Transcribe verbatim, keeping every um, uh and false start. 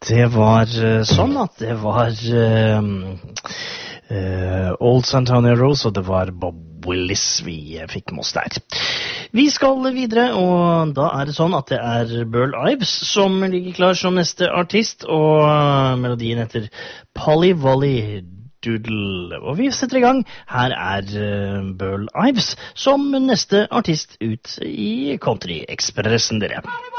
Det var uh, sånn at det var uh, uh, Old Santana Rose, og det var Bob Willis vi fikk med oss der. Vi skal videre, og da er det sånn at det er Burl Ives som ligger klar som neste artist, og uh, melodien heter Polly Wolly Doodle. Og vi setter i gang. Her er uh, Burl Ives som neste artist ut i Country Expressen, dere.